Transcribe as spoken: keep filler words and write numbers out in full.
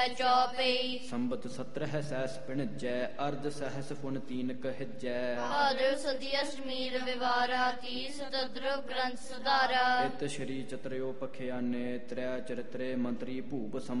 ਚੌਪਈ। ਸੰਬਤ ਸਤਰਹ cess ਪਿਣਜੈ ਅਰਧ ਸਹਸ ਪੁਨ ਤੀਨ ਕਹਿਜੈ। ਭਾਦਰਵ ਸਦੀ ਅਸ਼ਟਮੀ ਰਵਿਵਾਰਾ ਤੀਸ ਤਦਰਵ ਗ੍ਰੰਥ ਸੁਧਾਰਾ। ਇਤ ਸ਼੍ਰੀ ਚਤੁਰਯੋ ਪਖਿਆਨੇ ਤ੍ਰੈ ਚਰਿਤਰੇ ਮੰਤਰੀ ਭੂਪ ਸਮ